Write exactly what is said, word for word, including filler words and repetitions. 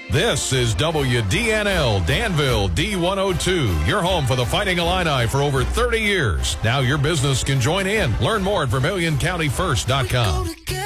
This is W D N L Danville D one oh two, your home for the Fighting Illini for over thirty years. Now your business can join in. Learn more at Vermilion County First dot com.